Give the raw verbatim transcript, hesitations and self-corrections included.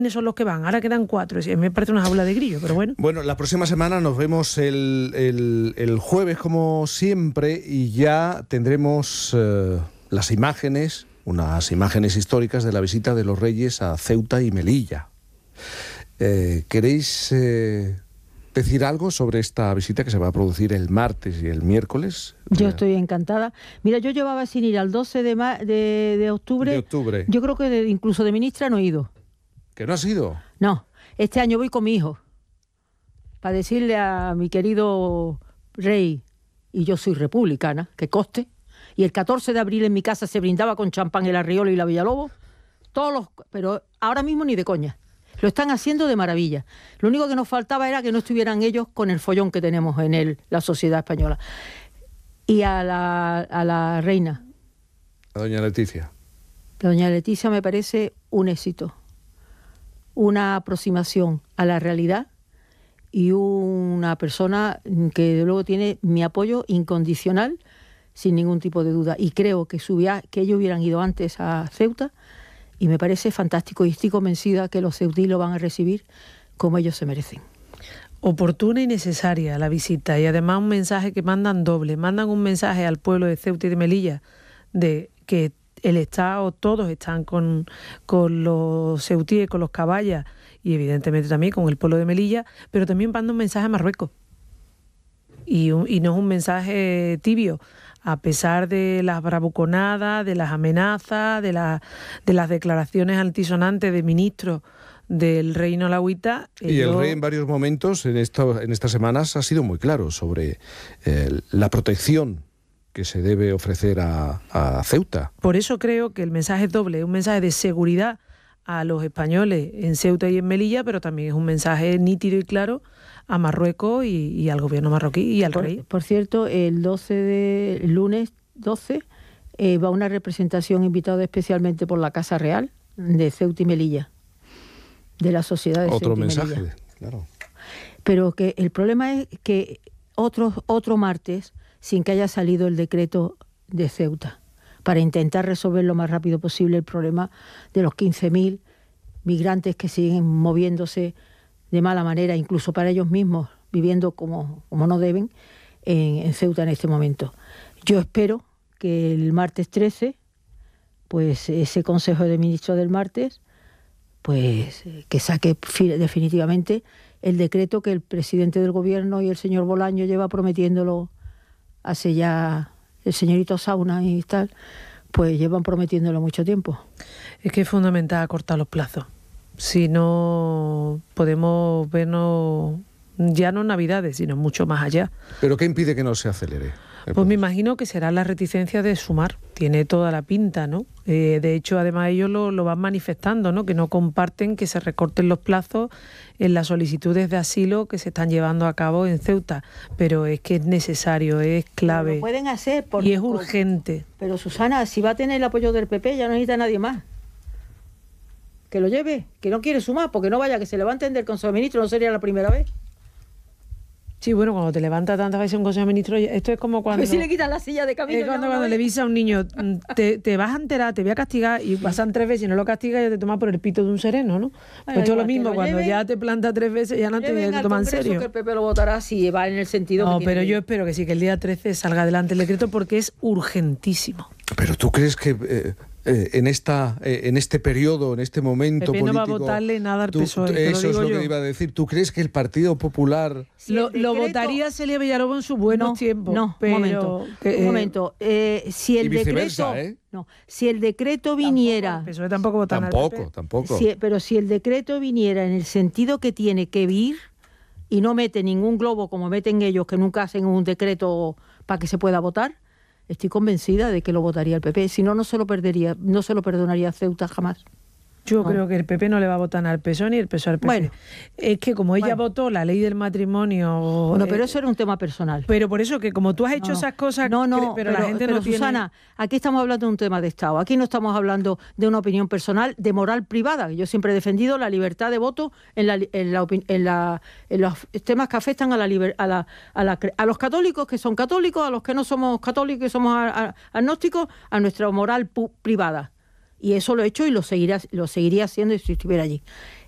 son los que van, ahora quedan cuatro. A mí me parece una jaula de grillo, pero bueno. Bueno, la próxima semana nos vemos el, el, el jueves, como siempre, y ya tendremos eh, las imágenes, unas imágenes históricas de la visita de los Reyes a Ceuta y Melilla. Eh, ¿Queréis eh, decir algo sobre esta visita que se va a producir el martes y el miércoles? Yo estoy encantada. Mira, yo llevaba sin ir al doce de, ma- de, de octubre. De octubre. Yo creo que de, incluso de ministra no he ido. ¿Que no has ido? No, este año voy con mi hijo para decirle a mi querido rey, y yo soy republicana, que coste, y el catorce de abril en mi casa se brindaba con champán el Arriola y la Villalobos, todos los, pero ahora mismo ni de coña. Lo están haciendo de maravilla. Lo único que nos faltaba era que no estuvieran ellos con el follón que tenemos en el, la sociedad española. Y a la, a la reina. A doña Leticia. A doña Leticia me parece un éxito. Una aproximación a la realidad y una persona que de luego tiene mi apoyo incondicional, sin ningún tipo de duda. Y creo que, su via- que ellos hubieran ido antes a Ceuta, y me parece fantástico, y estoy convencida que los ceutí lo van a recibir como ellos se merecen. Oportuna y necesaria la visita, y además un mensaje que mandan doble. Mandan un mensaje al pueblo de Ceuta y de Melilla de que el Estado, todos están con, con los ceutíes, con los caballas, y evidentemente también con el pueblo de Melilla, pero también manda un mensaje a Marruecos. Y, un, y no es un mensaje tibio, a pesar de las bravuconadas, de las amenazas, de, la, de las declaraciones altisonantes de ministros del reino alauita. Y el rey en varios momentos en, esto, en estas semanas ha sido muy claro sobre eh, la protección que se debe ofrecer a, a Ceuta. Por eso creo que el mensaje es doble, es un mensaje de seguridad a los españoles en Ceuta y en Melilla, pero también es un mensaje nítido y claro a Marruecos y, y al gobierno marroquí y al por, rey. Por cierto, el doce de el lunes doce eh, va una representación invitada especialmente por la Casa Real de Ceuta y Melilla, de la sociedad de Otro Ceuta y mensaje, Melilla. claro. Pero que el problema es que otro, otro martes, sin que haya salido el decreto de Ceuta, para intentar resolver lo más rápido posible el problema de los quince mil migrantes que siguen moviéndose de mala manera, incluso para ellos mismos, viviendo como, como no deben en, en Ceuta en este momento. Yo espero que el martes trece, pues ese Consejo de Ministros del martes, pues que saque definitivamente el decreto que el presidente del gobierno y el señor Bolaño lleva prometiéndolo hace ya, el señorito Sauna y tal, pues llevan prometiéndolo mucho tiempo. Es que es fundamental acortar los plazos. Si no podemos vernos ya no Navidades, sino mucho más allá. ¿Pero qué impide que no se acelere? Pues me imagino que será la reticencia de Sumar. Tiene toda la pinta, ¿no? Eh, de hecho, además ellos lo, lo van manifestando, ¿no? Que no comparten que se recorten los plazos en las solicitudes de asilo que se están llevando a cabo en Ceuta. Pero es que es necesario, es clave. Pero lo pueden hacer por, y es urgente. Pero Susana, si va a tener el apoyo del P P, ya no necesita nadie más. Que lo lleve, que no quiere Sumar, porque no vaya, que se levanten del Consejo de Ministros, no sería la primera vez. Sí, bueno, cuando te levantas tantas veces un Consejo de Ministros, esto es como cuando... A ver si le quitan la silla de camino. Es cuando, cuando le dices a un niño, te, te vas a enterar, te voy a castigar, y pasan tres veces y no lo castigas, ya te tomas por el pito de un sereno, ¿no? Bueno, pues esto es lo mismo, lo cuando lleven, ya te planta tres veces ya no te, te toman en serio. Que el P P lo votará si va en el sentido no, que pero tiene. Yo espero que sí, que el día trece salga adelante el decreto, porque es urgentísimo. Pero ¿tú crees que eh, eh, en esta eh, en este periodo, en este momento P P político... no va a votarle nada al tú, P S O E, Eso te lo es digo lo yo. que iba a decir. ¿Tú crees que el Partido Popular... Si lo, decreto... lo votaría Celia Villalobos en sus buenos no, tiempos. No, pero, un momento. que, un momento. Eh, si el y viceversa, decreto... ¿eh? No, si el decreto viniera... Tampoco, el P S O E tampoco vota Tampoco, tampoco. Si, pero si el decreto viniera en el sentido que tiene que vir y no mete ningún globo como meten ellos, que nunca hacen un decreto para que se pueda votar, estoy convencida de que lo votaría el P P. Si no, no se lo perdería, no se lo perdonaría a Ceuta jamás. Yo no. creo que el P P no le va a votar al P S O E ni el P S O E al P P. Bueno, es que como ella bueno. votó la ley del matrimonio... Bueno, pero eh, eso era un tema personal. Pero por eso que como tú has hecho no, esas cosas... No, no, pero, pero, la gente pero no Susana, tiene... aquí estamos hablando de un tema de Estado. Aquí no estamos hablando de una opinión personal, de moral privada. Yo siempre he defendido la libertad de voto en, la, en, la, en, la, en los temas que afectan a, la, liber, a, la, a, la, a los católicos que son católicos, a los que no somos católicos y somos agnósticos, a nuestra moral pu- privada. Y eso lo he hecho y lo seguiría, lo seguiría haciendo si estuviera allí.